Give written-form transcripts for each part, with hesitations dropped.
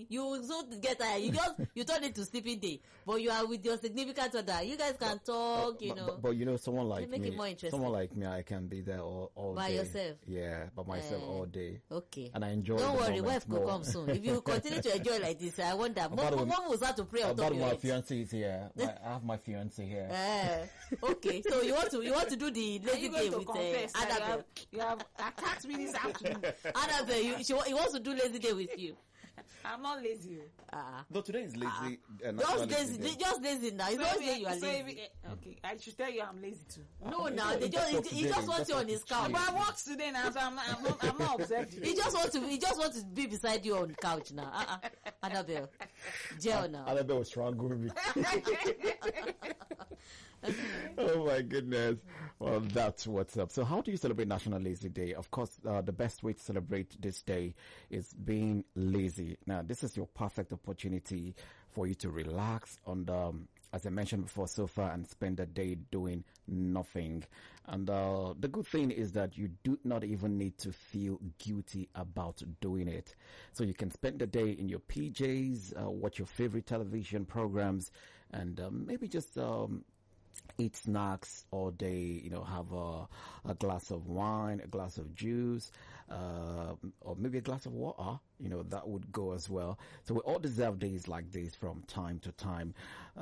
you soon get tired. You turn it to sleeping day, but you are with your significant other. You guys can talk, But you know, someone like make me, it more interesting. someone like me, I can be there all By day. yourself? Yeah, by myself all day. Okay. And I enjoy. Don't the worry, moment wife will more. come soon. If you continue to enjoy like this, I wonder. Mom will start to pray on top About of your my head. fiance is here. I have my fiance here. Okay, so you want to do the Are lazy you day going to with confess that Annabelle? you have attacked me this afternoon? Annabelle, he wants to do lazy day with you. I'm not lazy. No, today is lazy. Just lazy now. It's not saying you are lazy. Okay, I should tell you I'm lazy too. No, now he just wants you on his couch. But I work today now, so I'm not observed. He just wants to be beside you on the couch now. Annabelle, jail now. Annabelle was strangling me. Oh my goodness. Well, that's what's up. So how do you celebrate National Lazy Day? Of course, the best way to celebrate this day is being lazy. Now, this is your perfect opportunity for you to relax on the, as I mentioned before, sofa and spend the day doing nothing. And the good thing is that you do not even need to feel guilty about doing it. So you can spend the day in your PJs, watch your favorite television programs, and maybe just eat snacks all day, have a glass of wine, a glass of juice, or maybe a glass of water, that would go as well. So we all deserve days like this from time to time.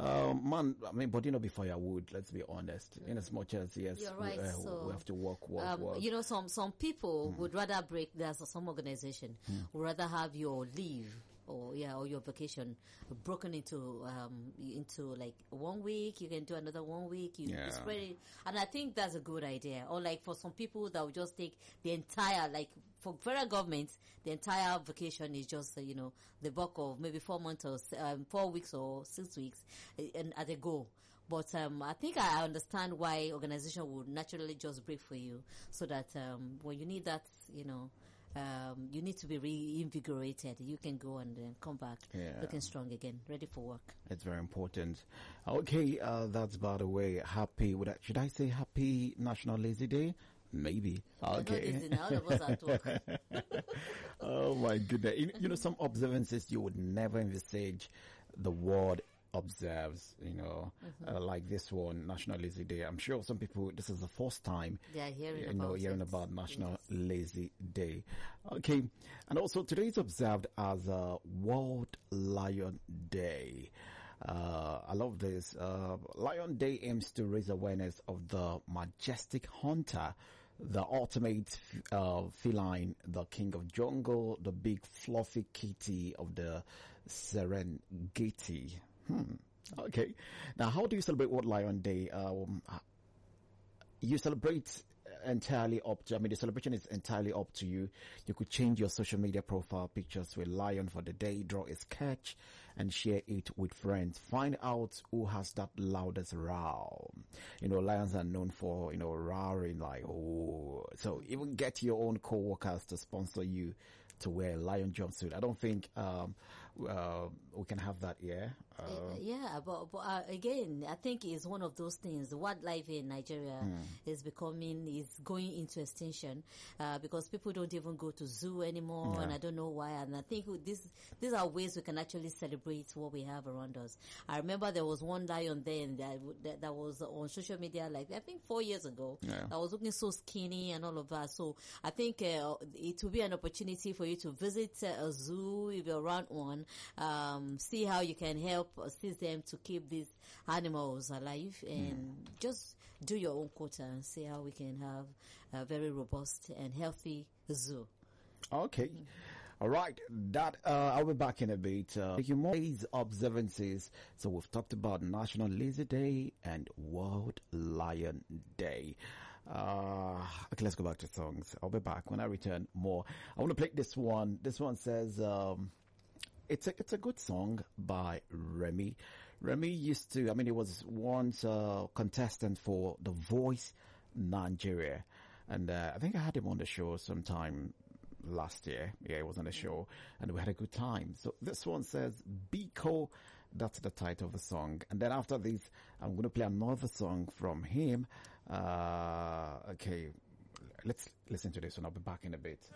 But before you would, let's be honest, in as much as, yes, you're right. we have to work. Some people would rather break, there's some organization would rather have your leave or your vacation broken into like 1 week. You can do another 1 week. You spread it, and I think that's a good idea. Or like for some people that will just take the entire, like for federal government, the entire vacation is just the bulk of maybe 4 months or 4 weeks or 6 weeks, and at a go. But I think I understand why organization would naturally just break for you, so that when you need that, you need to be reinvigorated. You can go and then come back looking strong again, ready for work. It's very important. Okay, that's by the way. Should I say happy National Lazy Day? Maybe. Okay. All of us at work. Oh my goodness. Some observances you would never envisage the world observes, like this one, National Lazy Day. I'm sure some people, this is the first time they're hearing about National Lazy Day. Okay. And also today is observed as World Lion Day. I love this. Lion Day aims to raise awareness of the majestic hunter, the ultimate feline, the king of jungle, the big fluffy kitty of the Serengeti. Okay. Now, how do you celebrate World Lion Day? You celebrate entirely up to, the celebration is entirely up to you. You could change your social media profile pictures to a lion for the day, draw a sketch and share it with friends. Find out who has that loudest roar. Lions are known for, roaring like, oh. So even get your own co-workers to sponsor you to wear a lion jumpsuit. I don't think we can have that here. But again, I think it's one of those things. Wildlife in Nigeria is going into extinction because people don't even go to zoo anymore, and I don't know why. And I think these are ways we can actually celebrate what we have around us. I remember there was one lion then that was on social media, like I think 4 years ago. That was looking so skinny and all of that. So I think it will be an opportunity for you to visit a zoo if you're around one, see how you can help assist them to keep these animals alive, and just do your own quota and see how we can have a very robust and healthy zoo. Okay. All right. I'll be back in a bit. Today's observances. So we've talked about National Lazy Day and World Lion Day. Okay, let's go back to songs. I'll be back when I return more. I want to play this one. This one says, it's a good song by Remy. Remy used to, he was once a contestant for The Voice Nigeria. And, I think I had him on the show sometime last year. Yeah, it was on the show and we had a good time. So this one says Biko. That's the title of the song. And then after this, I'm going to play another song from him. Okay. Let's listen to this one. I'll be back in a bit.